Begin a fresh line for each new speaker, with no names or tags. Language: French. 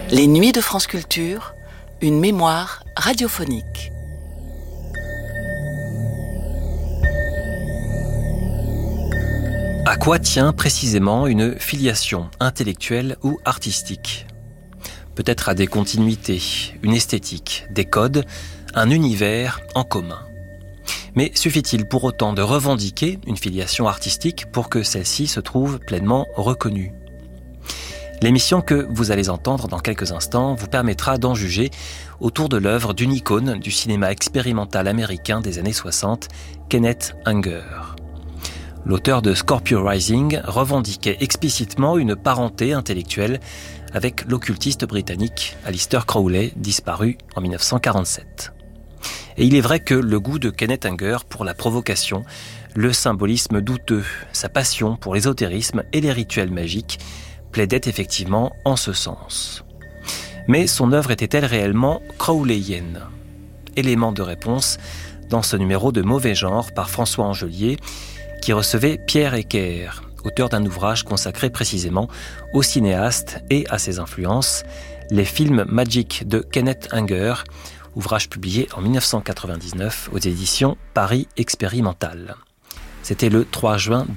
Les Nuits de France Culture, une mémoire radiophonique.
À quoi tient précisément une filiation intellectuelle ou artistique ? Peut-être à des continuités, une esthétique, des codes, un univers en commun. Mais suffit-il pour autant de revendiquer une filiation artistique pour que celle-ci se trouve pleinement reconnue ? L'émission que vous allez entendre dans quelques instants vous permettra d'en juger autour de l'œuvre d'une icône du cinéma expérimental américain des années 60, Kenneth Anger. L'auteur de Scorpio Rising revendiquait explicitement une parenté intellectuelle avec l'occultiste britannique Aleister Crowley, disparu en 1947. Et il est vrai que le goût de Kenneth Anger pour la provocation, le symbolisme douteux, sa passion pour l'ésotérisme et les rituels magiques plaidait effectivement en ce sens. Mais son œuvre était-elle réellement crowleyenne ? Élément de réponse dans ce numéro de Mauvais Genre par François Angelier, qui recevait Pierre Ecker, auteur d'un ouvrage consacré précisément au cinéaste et à ses influences, Les films magiques de Kenneth Anger, ouvrage publié en 1999 aux éditions Paris Expérimental. C'était le 3 juin